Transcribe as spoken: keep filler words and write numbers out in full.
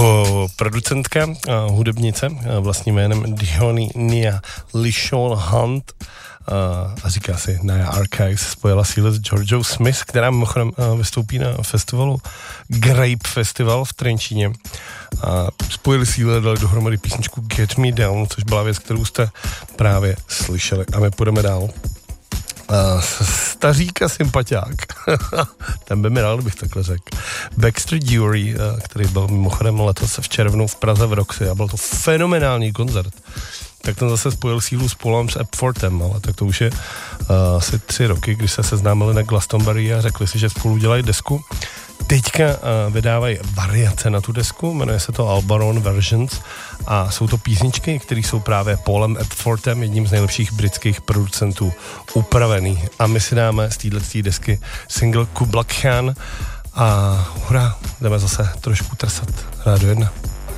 O, producentka, a hudebnice, a vlastním jménem Diony Nia Lishon Hunt a, a říká si Naya Archives, spojila síly s Georgiou Smith, která mimochodem vystoupí na festivalu Grape Festival v Trenčíně. A spojili síly, dali dohromady písničku Get Me Down, což byla věc, kterou jste právě slyšeli. A my půjdeme dál. Uh, stařík a sympatiák. Ten by mi dal, kdybych takhle řekl. Baxter Dury, uh, který byl mimochodem letos v červnu v Praze v Roxy a byl to fenomenální koncert. Tak ten zase spojil sílu s Paulem s Epfortem, ale tak to už je uh, asi tři roky, když se seznámili na Glastonbury a řekli si, že spolu dělají desku. Teďka uh, vydávají variace na tu desku, jmenuje se to Albaron Versions a jsou to písničky, které jsou právě Paulem Epfortem, jedním z nejlepších britských producentů, upravený. A my si dáme z této desky single Kublak Khan a hurá, jdeme zase trošku trsat. Rádio jedna.